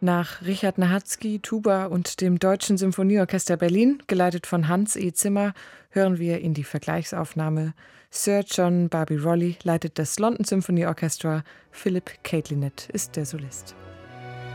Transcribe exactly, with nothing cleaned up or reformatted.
Nach Richard Nahatzky, Tuba und dem Deutschen Symphonieorchester Berlin, geleitet von Hans E. Zimmer, hören wir in die Vergleichsaufnahme. Sir John Barbirolli leitet das London Symphony Orchestra, Philip Caitlinet ist der Solist.